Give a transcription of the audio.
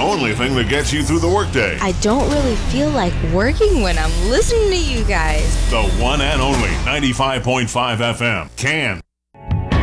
only thing that gets you through the workday. I don't really feel like working when I'm listening to you guys. The one and only 95.5 FM. Can.